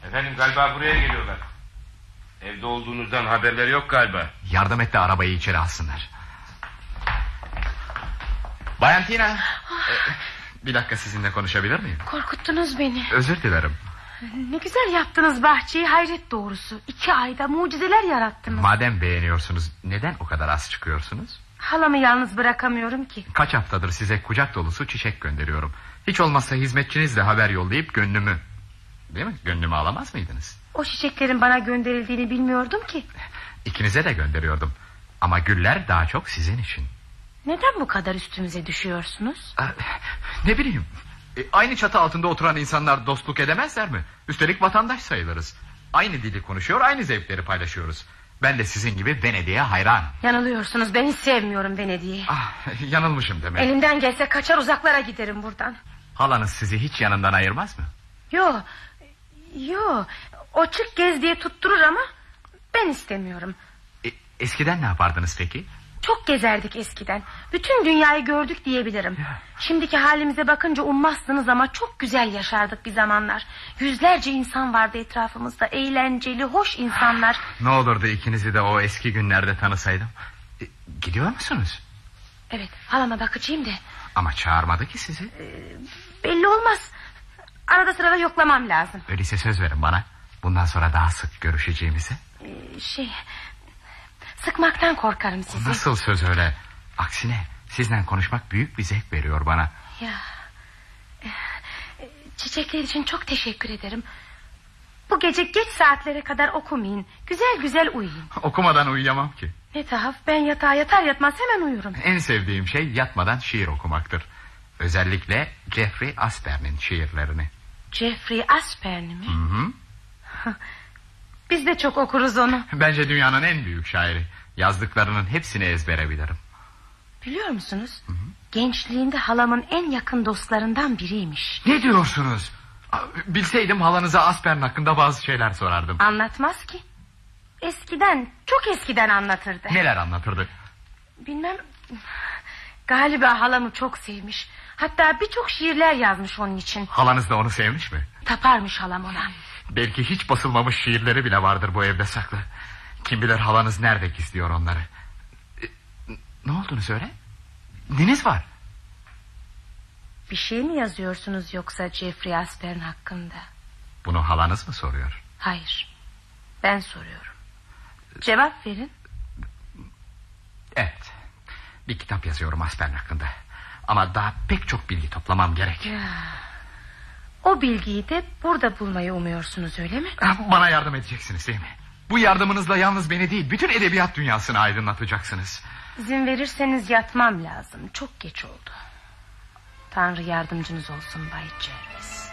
Efendim, galiba buraya geliyorlar. Evde olduğunuzdan haberleri yok galiba. Yardım et de arabayı içeri alsınlar. Bayan Tina, bir dakika sizinle konuşabilir miyim? Korkuttunuz beni. Özür dilerim. Ne güzel yaptınız bahçeyi, hayret doğrusu. 2 ayda mucizeler yarattınız. Madem beğeniyorsunuz, neden o kadar az çıkıyorsunuz? Halamı yalnız bırakamıyorum ki. Kaç haftadır size kucak dolusu çiçek gönderiyorum. Hiç olmazsa hizmetçinizle haber yollayıp gönlümü... Değil mi? Gönlümü alamaz mıydınız? O çiçeklerin bana gönderildiğini bilmiyordum ki. İkinize de gönderiyordum. Ama güller daha çok sizin için. Neden bu kadar üstümüze düşüyorsunuz? Ne bileyim. Aynı çatı altında oturan insanlar dostluk edemezler mi? Üstelik vatandaş sayılırız. Aynı dili konuşuyor, aynı zevkleri paylaşıyoruz. Ben de sizin gibi Venedik'e hayran. Yanılıyorsunuz, ben hiç sevmiyorum Venedik'i. Yanılmışım demek. Elimden gelse kaçar uzaklara giderim buradan. Halanız sizi hiç yanından ayırmaz mı? Yo, o çık gez diye tutturur ama ben istemiyorum. Eskiden ne yapardınız peki? Çok gezerdik eskiden. Bütün dünyayı gördük diyebilirim. Şimdiki halimize bakınca ummazsınız ama çok güzel yaşardık bir zamanlar. Yüzlerce insan vardı etrafımızda. Eğlenceli, hoş insanlar. Ne olurdu ikinizi de o eski günlerde tanısaydım. Gidiyor musunuz? Evet, halama bakacağım de. Ama çağırmadı ki sizi. Belli olmaz. Arada sırada yoklamam lazım. Öyleyse söz verin bana. Bundan sonra daha sık görüşeceğimize. Sıkmaktan korkarım sizi. Nasıl söz öyle? Aksine sizle konuşmak büyük bir zevk veriyor bana. Çiçekler için çok teşekkür ederim. Bu gece geç saatlere kadar okumayın. Güzel güzel uyuyun. Okumadan uyuyamam ki. Ne tuhaf, ben yatağa yatar yatmaz hemen uyurum. En sevdiğim şey yatmadan şiir okumaktır. Özellikle Jeffrey Asper'in şiirlerini. Jeffrey Asper'in mi? Hı. Biz de çok okuruz onu. Bence dünyanın en büyük şairi. Yazdıklarının hepsini ezbere bilirim. Biliyor musunuz? Hı. Gençliğinde halamın en yakın dostlarından biriymiş. Ne diyorsunuz? Bilseydim halanıza Asper'in hakkında bazı şeyler sorardım. Anlatmaz ki. Eskiden, çok eskiden anlatırdı. Neler anlatırdı? Bilmem. Galiba halamı çok sevmiş. Hatta birçok şiirler yazmış onun için. Halanız da onu sevmiş mi? Taparmış halam ona. Belki hiç basılmamış şiirleri bile vardır bu evde saklı. Kim bilir halanız nerede gizliyor onları. Ne olduğunu söyle. Neniz var? Bir şey mi yazıyorsunuz yoksa Jeffrey Asper'in hakkında? Bunu halanız mı soruyor? Hayır, ben soruyorum. Cevap verin. Evet, bir kitap yazıyorum Asper'in hakkında. Ama daha pek çok bilgi toplamam gerek. O bilgiyi de burada bulmayı umuyorsunuz, öyle mi? Bana yardım edeceksiniz değil mi? Bu yardımınızla yalnız beni değil, bütün edebiyat dünyasını aydınlatacaksınız. İzin verirseniz yatmam lazım. Çok geç oldu. Tanrı yardımcınız olsun Bay Jervis.